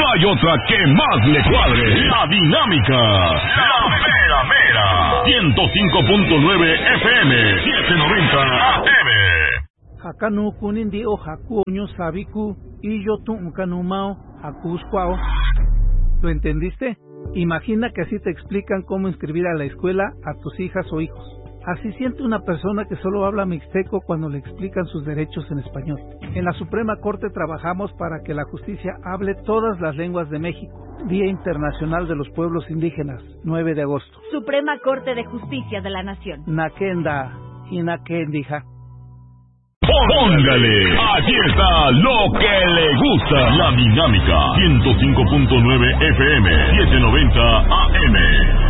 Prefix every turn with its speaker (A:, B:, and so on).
A: hay otra que más le cuadre. La dinámica. La mera mera. 105.9 FM. 790 AM.
B: Hakanu kunindi o haku oño sabiku y yo tu kanumao hakusquao. ¿Lo entendiste? Imagina que así te explican cómo inscribir a la escuela a tus hijas o hijos. Así siente una persona que solo habla mixteco cuando le explican sus derechos en español. En la Suprema Corte trabajamos para que la justicia hable todas las lenguas de México. Día Internacional de los Pueblos Indígenas, 9 de agosto.
C: Suprema Corte de Justicia de la Nación.
B: Nakenda y Nakendija.
A: Póngale, aquí está lo que le gusta. La dinámica, 105.9 FM, 790 AM.